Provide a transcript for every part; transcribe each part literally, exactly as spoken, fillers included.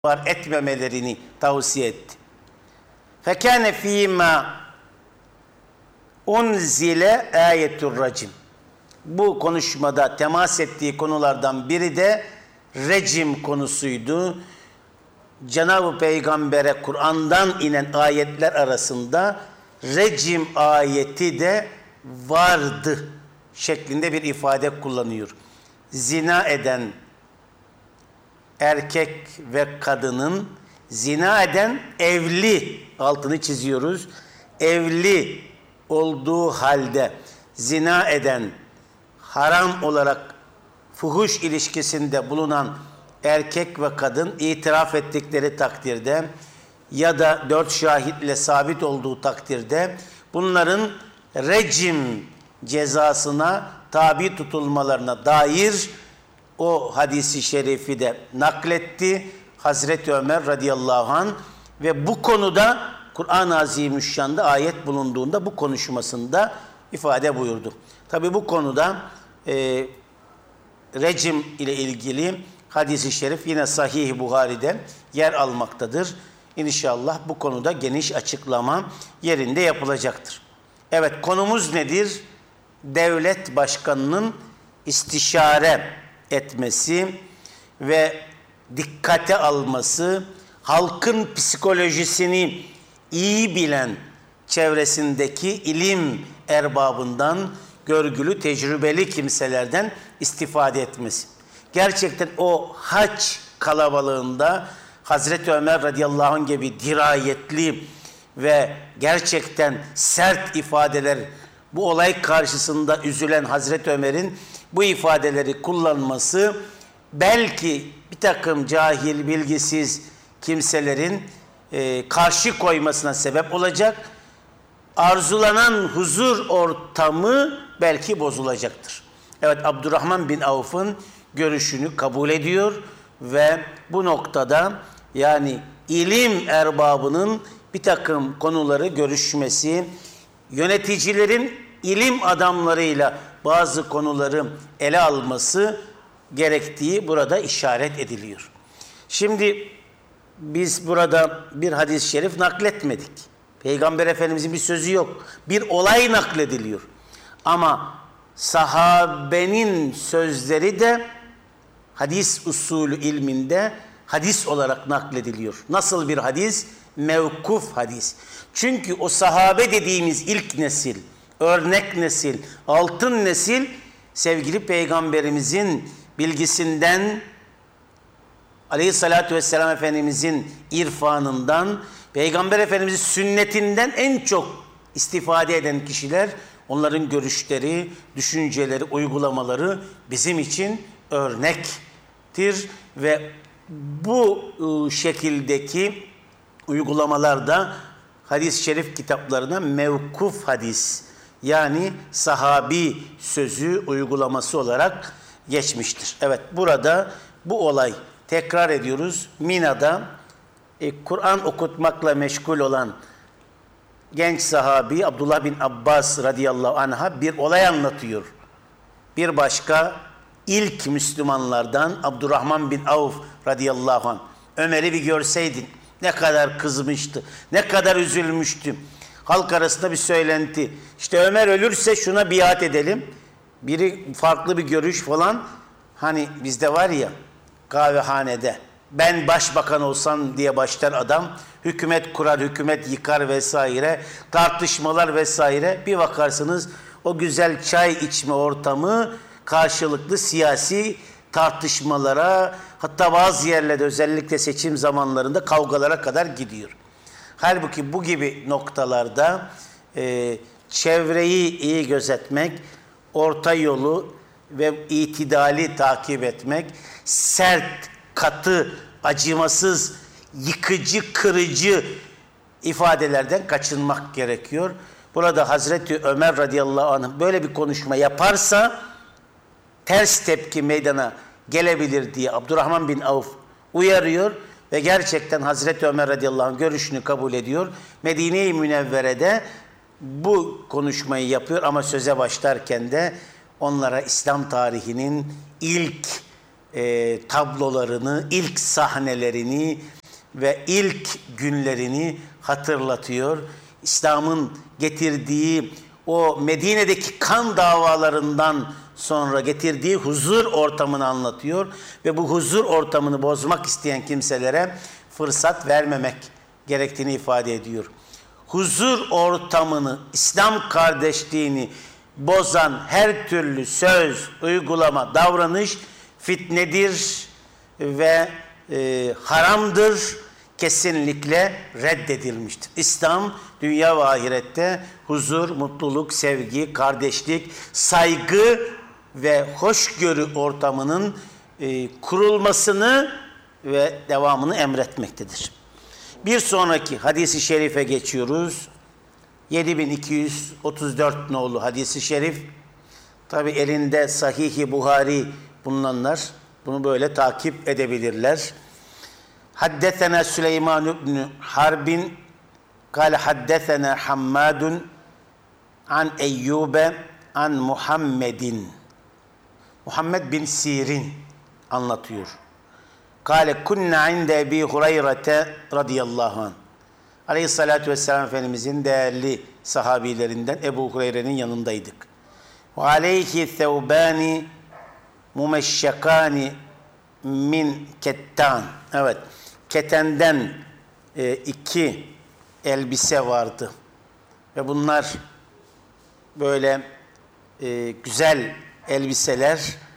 var etmemelerini tavsiye etti. Fekâne fîmâ unzile âyetur racim. Bu konuşmada temas ettiği konulardan biri de recim konusuydu. Cenab-ı Peygamber'e Kur'an'dan inen ayetler arasında recim ayeti de vardı şeklinde bir ifade kullanıyor. Zina eden erkek ve kadının, zina eden evli, altını çiziyoruz, evli olduğu halde zina eden, haram olarak fuhuş ilişkisinde bulunan erkek ve kadın itiraf ettikleri takdirde ya da dört şahitle sabit olduğu takdirde bunların recim cezasına tabi tutulmalarına dair o hadisi şerifi de nakletti Hazreti Ömer radıyallahu anh ve bu konuda Kur'an-ı Azimüşşan'da ayet bulunduğunda bu konuşmasında ifade buyurdu. Tabi bu konuda e, recim ile ilgili hadis-i şerif yine Sahih-i Buhari'de yer almaktadır. İnşallah bu konuda geniş açıklama yerinde yapılacaktır. Evet, konumuz nedir? Devlet başkanının istişare etmesi ve dikkate alması, halkın psikolojisini iyi bilen çevresindeki ilim erbabından, görgülü, tecrübeli kimselerden istifade etmesi. Gerçekten o hac kalabalığında Hazreti Ömer radıyallahu anh gibi dirayetli ve gerçekten sert ifadeler, bu olay karşısında üzülen Hazreti Ömer'in bu ifadeleri kullanması belki bir takım cahil, bilgisiz kimselerin e, karşı koymasına sebep olacak. Arzulanan huzur ortamı belki bozulacaktır. Evet, Abdurrahman bin Avf'ın görüşünü kabul ediyor ve bu noktada yani ilim erbabının bir takım konuları görüşmesi, yöneticilerin ilim adamlarıyla bazı konuları ele alması gerektiği burada işaret ediliyor. Şimdi biz burada bir hadis-i şerif nakletmedik. Peygamber Efendimizin bir sözü yok. Bir olay naklediliyor. Ama sahabenin sözleri de hadis usulü ilminde hadis olarak naklediliyor. Nasıl bir hadis? Mevkuf hadis. Çünkü o sahabe dediğimiz ilk nesil, örnek nesil, altın nesil sevgili Peygamberimizin bilgisinden, Aleyhissalatü vesselam Efendimizin irfanından, Peygamber Efendimizin sünnetinden en çok istifade eden kişiler, onların görüşleri, düşünceleri, uygulamaları bizim için örnektir ve bu şekildeki uygulamalarda hadis-i şerif kitaplarına mevkuf hadis, yani sahabi sözü uygulaması olarak geçmiştir. Evet, burada bu olay, tekrar ediyoruz, Mina'da e, Kur'an okutmakla meşgul olan genç sahabi Abdullah bin Abbas radıyallahu anh'a bir olay anlatıyor. Bir başka ilk Müslümanlardan Abdurrahman bin Avf radıyallahu anh, Ömer'i bir görseydin ne kadar kızmıştı, ne kadar üzülmüştü. Halk arasında bir söylenti. İşte Ömer ölürse şuna biat edelim. Biri farklı bir görüş falan. Hani bizde var ya kahvehanede ben başbakan olsam diye başlar adam. Hükümet kurar, hükümet yıkar vesaire. Tartışmalar vesaire. Bir bakarsınız o güzel çay içme ortamı karşılıklı siyasi tartışmalara, hatta bazı yerlerde özellikle seçim zamanlarında kavgalara kadar gidiyor. Halbuki bu gibi noktalarda e, çevreyi iyi gözetmek, orta yolu ve itidali takip etmek, sert, katı, acımasız, yıkıcı, kırıcı ifadelerden kaçınmak gerekiyor. Burada Hazreti Ömer radıyallahu anh böyle bir konuşma yaparsa ters tepki meydana gelebilir diye Abdurrahman bin Avf uyarıyor ve gerçekten Hazreti Ömer radıyallahu anh görüşünü kabul ediyor. Medine-i Münevvere'de bu konuşmayı yapıyor ama söze başlarken de onlara İslam tarihinin ilk e, tablolarını, ilk sahnelerini ve ilk günlerini hatırlatıyor. İslam'ın getirdiği o Medine'deki kan davalarından sonra getirdiği huzur ortamını anlatıyor ve bu huzur ortamını bozmak isteyen kimselere fırsat vermemek gerektiğini ifade ediyor. Huzur ortamını, İslam kardeşliğini bozan her türlü söz, uygulama, davranış fitnedir ve e, haramdır, kesinlikle reddedilmiştir. İslam dünya ve ahirette huzur, mutluluk, sevgi, kardeşlik, saygı ve hoşgörü ortamının e, kurulmasını ve devamını emretmektedir. Bir sonraki hadisi şerife geçiyoruz. yedi bin iki yüz otuz dört nolu hadisi şerif. Tabi elinde Sahih-i Buhari bulunanlar bunu böyle takip edebilirler. Haddesena Süleyman ibn Harbin kâle haddesena Hammadun an Eyyube an Muhammedin. Muhammed bin Sirin anlatıyor. Kâle kunna inde Ebi Hureyre radıyallahu anh. Aleyhissalatu vesselam Efendimizin değerli sahabilerinden Ebu Hureyre'nin yanındaydık. Ve aleyhi thevbani mumeşşekani min kettan. Evet, ketenden e, iki elbise vardı. Ve bunlar böyle e, güzel elbiseler.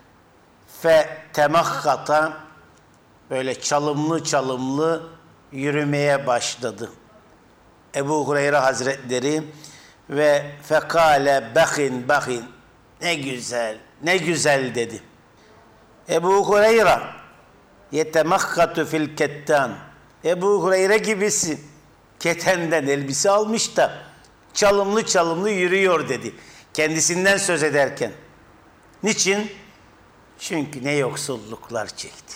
Fe temahhata, böyle çalımlı çalımlı yürümeye başladı Ebu Hureyre Hazretleri ve fekale bahin bahin, ne güzel ne güzel dedi. Ebu Hureyre yetemahhatu fil kettan, Ebu Hureyre gibisi ketenden elbise almış da çalımlı çalımlı yürüyor dedi kendisinden söz ederken. Niçin? Çünkü ne yoksulluklar çekti,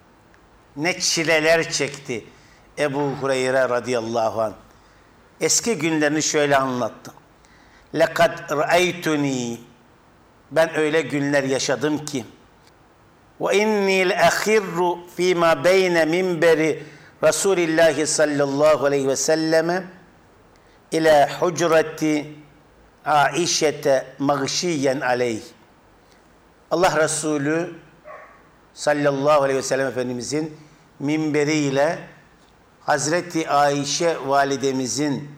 ne çileler çekti Ebu Hureyre radıyallahu anh. Eski günlerini şöyle anlattı. لَقَدْ رَأَيْتُنِي, ben öyle günler yaşadım ki وَاِنِّي لَأَخِرُّ ف۪ي مَا بَيْنَ مِنْبَرِ رَسُولِ اللّٰهِ sallallahu aleyhi ve selleme اِلَى حُجْرَةِ عَائِشَةَ مَغْشِيًّا عَلَيْهِ. Allah Resulü sallallahu aleyhi ve sellem Efendimizin minberiyle Hazreti Ayşe validemizin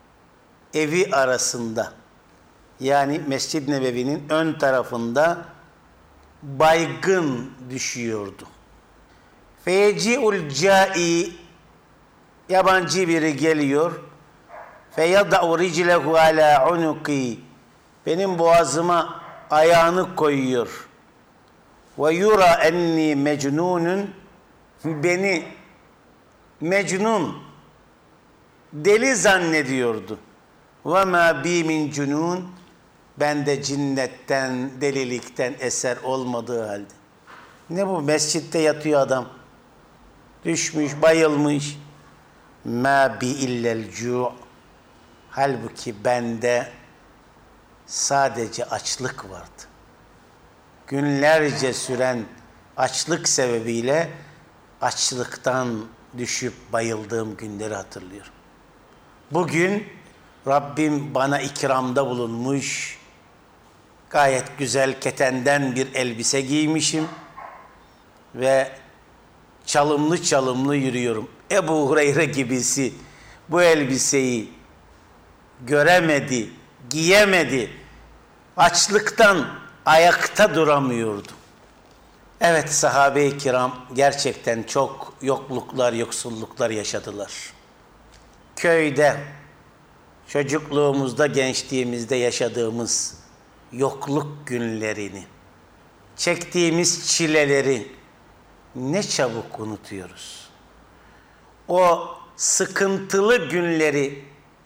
evi arasında, yani Mescid-i Nebevi'nin ön tarafında baygın düşüyordu. Feyeci'ul ca'i, yabancı biri geliyor. Feyada'u riclehu ala unuki, benim boğazıma ayağını koyuyor. Ve yura enni mecnunun, beni mecnun, deli zannediyordu. Ve ma bi min cunun, bende cinnetten, delilikten eser olmadığı halde. Ne bu, mescitte yatıyor adam, düşmüş, bayılmış. Ma bi illel cu', halbuki bende sadece açlık vardı. Günlerce süren açlık sebebiyle açlıktan düşüp bayıldığım günleri hatırlıyorum. Bugün Rabbim bana ikramda bulunmuş, gayet güzel ketenden bir elbise giymişim ve çalımlı çalımlı yürüyorum. Ebu Hureyre gibisi bu elbiseyi göremedi, giyemedi. Açlıktan ayakta duramıyordu. Evet, sahabe-i kiram gerçekten çok yokluklar, yoksulluklar yaşadılar. Köyde, çocukluğumuzda, gençliğimizde yaşadığımız yokluk günlerini, çektiğimiz çileleri ne çabuk unutuyoruz. O sıkıntılı günleri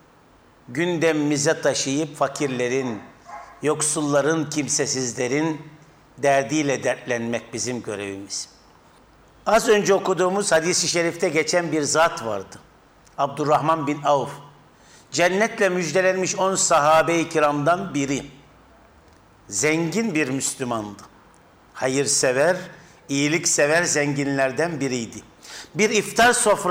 gündemimize taşıyıp fakirlerin, yoksulların, kimsesizlerin derdiyle dertlenmek bizim görevimiz. Az önce okuduğumuz hadis-i şerifte geçen bir zat vardı. Abdurrahman bin Avf. Cennetle müjdelenmiş on sahabe-i kiramdan biri. Zengin bir Müslümandı. Hayırsever, iyiliksever zenginlerden biriydi. Bir iftar sofrası